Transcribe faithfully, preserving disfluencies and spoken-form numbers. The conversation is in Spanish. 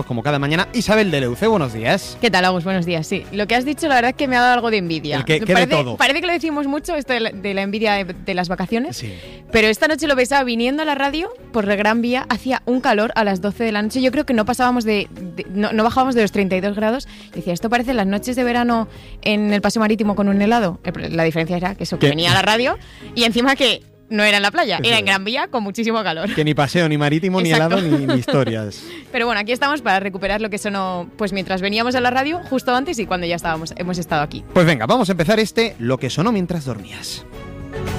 Como cada mañana, Isabel de Leuce, buenos días. ¿Qué tal, Agus? Buenos días. Sí, lo que has dicho la verdad es que me ha dado algo de envidia. El que, que parece, de todo. Parece que lo decimos mucho, esto de la, de la envidia de, de las vacaciones. Sí. Pero esta noche lo pensaba viniendo a la radio por la Gran Vía, hacía un calor a las doce de la noche. Yo creo que no pasábamos de, de no, no bajábamos de los treinta y dos grados. Y decía, esto parece las noches de verano en el paseo marítimo con un helado. La diferencia era que eso, que ¿Qué? venía a la radio y encima que no era en la playa, Eso era es. en Gran Vía con muchísimo calor. Que ni paseo, ni marítimo, Exacto. ni helado, ni, ni historias. Pero bueno, aquí estamos para recuperar lo que sonó pues mientras veníamos a la radio, justo antes y cuando ya estábamos, hemos estado aquí. Pues venga, vamos a empezar este Lo que sonó mientras dormías.